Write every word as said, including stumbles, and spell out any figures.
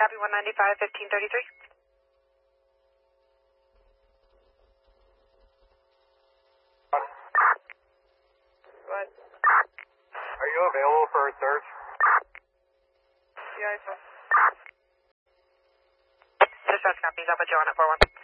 copy, one ninety-five, fifteen thirty-three. What? Are you available for a search? Yeah, I saw. Dispatch copies, I'll put you on at four one.